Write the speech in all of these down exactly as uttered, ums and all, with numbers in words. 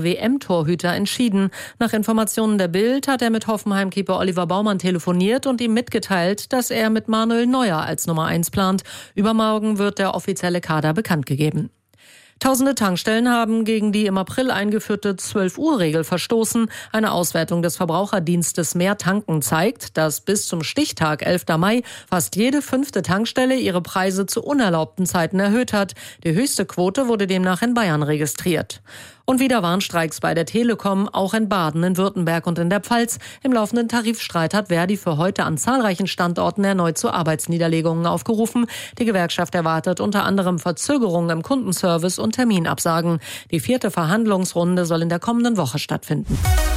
W M-Torhüter entschieden. Nach Informationen der Bild hat er mit Hoffenheim-Keeper Oliver Baumann telefoniert und ihm mitgeteilt, dass er mit Manuel Neuer als Nummer eins plant. Übermorgen wird der offizielle Kader bekannt gegeben. Tausende Tankstellen haben gegen die im April eingeführte zwölf-Uhr-Regel verstoßen. Eine Auswertung des Verbraucherdienstes Mehr Tanken zeigt, dass bis zum Stichtag elfter Mai fast jede fünfte Tankstelle ihre Preise zu unerlaubten Zeiten erhöht hat. Die höchste Quote wurde demnach in Bayern registriert. Und wieder Warnstreiks bei der Telekom, auch in Baden, in Württemberg und in der Pfalz. Im laufenden Tarifstreit hat Verdi für heute an zahlreichen Standorten erneut zu Arbeitsniederlegungen aufgerufen. Die Gewerkschaft erwartet unter anderem Verzögerungen im Kundenservice und Terminabsagen. Die vierte Verhandlungsrunde soll in der kommenden Woche stattfinden.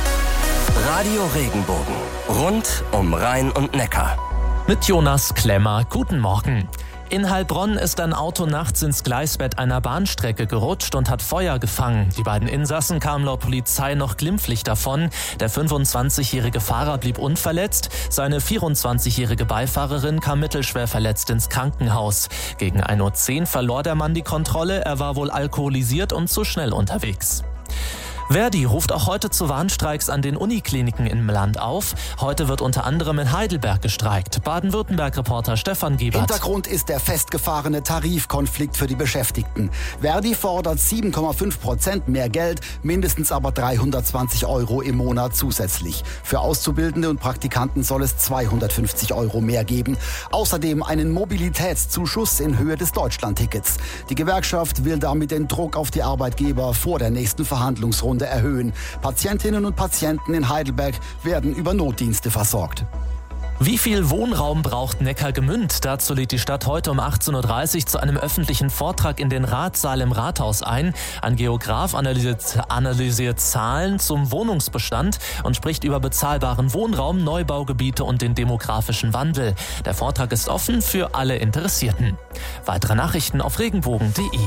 Radio Regenbogen. Rund um Rhein und Neckar. Mit Jonas Klemmer. Guten Morgen. In Heilbronn ist ein Auto nachts ins Gleisbett einer Bahnstrecke gerutscht und hat Feuer gefangen. Die beiden Insassen kamen laut Polizei noch glimpflich davon. Der fünfundzwanzigjährige Fahrer blieb unverletzt. Seine vierundzwanzigjährige Beifahrerin kam mittelschwer verletzt ins Krankenhaus. Gegen ein Uhr zehn verlor der Mann die Kontrolle. Er war wohl alkoholisiert und zu schnell unterwegs. Verdi ruft auch heute zu Warnstreiks an den Unikliniken im Land auf. Heute wird unter anderem in Heidelberg gestreikt. Baden-Württemberg-Reporter Stefan Gebert. Hintergrund ist der festgefahrene Tarifkonflikt für die Beschäftigten. Verdi fordert sieben Komma fünf Prozent mehr Geld, mindestens aber dreihundertzwanzig Euro im Monat zusätzlich. Für Auszubildende und Praktikanten soll es zweihundertfünfzig Euro mehr geben. Außerdem einen Mobilitätszuschuss in Höhe des Deutschlandtickets. Die Gewerkschaft will damit den Druck auf die Arbeitgeber vor der nächsten Verhandlungsrunde erhöhen. Patientinnen und Patienten in Heidelberg werden über Notdienste versorgt. Wie viel Wohnraum braucht Neckargemünd? Dazu lädt die Stadt heute um achtzehn Uhr dreißig zu einem öffentlichen Vortrag in den Ratssaal im Rathaus ein. Ein Geograf analysiert, analysiert Zahlen zum Wohnungsbestand und spricht über bezahlbaren Wohnraum, Neubaugebiete und den demografischen Wandel. Der Vortrag ist offen für alle Interessierten. Weitere Nachrichten auf regenbogen punkt de.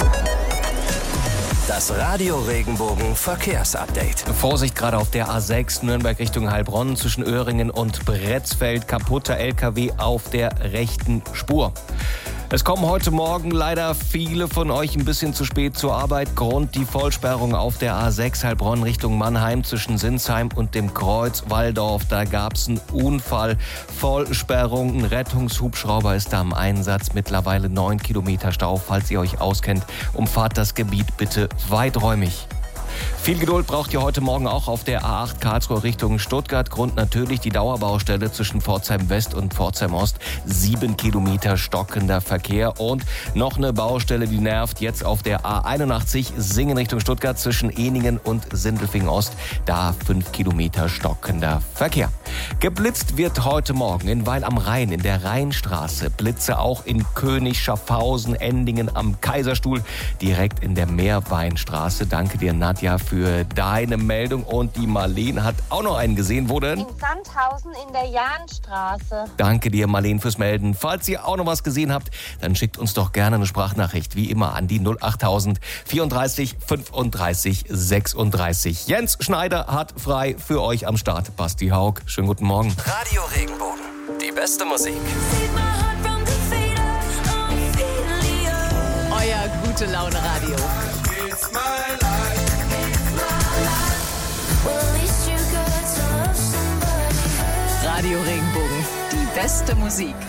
Das Radio Regenbogen Verkehrsupdate. Vorsicht gerade auf der A sechs Nürnberg Richtung Heilbronn zwischen Öhringen und Bretzfeld. Kaputter L K W auf der rechten Spur. Es kommen heute Morgen leider viele von euch ein bisschen zu spät zur Arbeit. Grund die Vollsperrung auf der A sechs Heilbronn Richtung Mannheim zwischen Sinsheim und dem Kreuz Walldorf. Da gab es einen Unfall. Vollsperrung, ein Rettungshubschrauber ist da im Einsatz. Mittlerweile neun Kilometer Stau. Falls ihr euch auskennt, umfahrt das Gebiet bitte weiträumig. Viel Geduld braucht ihr heute Morgen auch auf der A acht Karlsruhe Richtung Stuttgart. Grund natürlich die Dauerbaustelle zwischen Pforzheim West und Pforzheim Ost. Sieben Kilometer stockender Verkehr. Und noch eine Baustelle, die nervt jetzt auf der A einundachtzig Singen Richtung Stuttgart zwischen Ehningen und Sindelfingen Ost. Da fünf Kilometer stockender Verkehr. Geblitzt wird heute Morgen in Weil am Rhein in der Rheinstraße. Blitze auch in König, Schaffhausen, Endingen am Kaiserstuhl. Direkt in der Meerweinstraße. Danke dir, Nadja, für deine Meldung. Und die Marleen hat auch noch einen gesehen. Wo denn? In Sandhausen in der Jahnstraße. Danke dir, Marleen, fürs Melden. Falls ihr auch noch was gesehen habt, dann schickt uns doch gerne eine Sprachnachricht. Wie immer an die null achttausend vierunddreißig fünfunddreißig sechsunddreißig. Jens Schneider hat frei für euch am Start. Basti Haug, schönen guten Morgen. Radio Regenbogen. Die beste Musik. Euer Gute-Laune-Radio. Radio Regenbogen, die beste Musik.